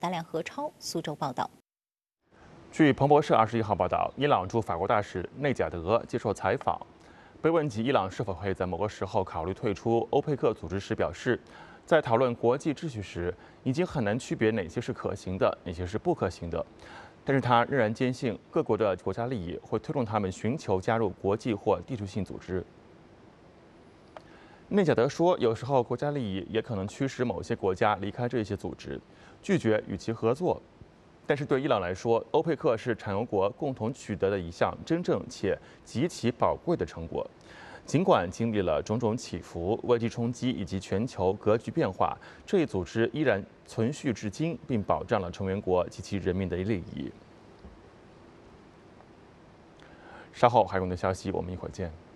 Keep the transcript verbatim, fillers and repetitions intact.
大量何超苏州报道。 据彭博社二十一号报道，伊朗驻法国大使内贾德接受采访，被问及伊朗是否会在某个时候考虑退出欧佩克组织时，表示，在讨论国际秩序时，已经很难区别哪些是可行的，哪些是不可行的。但是他仍然坚信，各国的国家利益会推动他们寻求加入国际或地区性组织。内贾德说，有时候国家利益也可能驱使某些国家离开这些组织，拒绝与其合作。但是对伊朗来说，欧佩克是产油国共同取得的一项真正且极其宝贵的成果。尽管经历了种种起伏、危机冲击以及全球格局变化，这一组织依然存续至今，并保障了成员国及其人民的利益。稍后还有更多消息，我们一会儿见。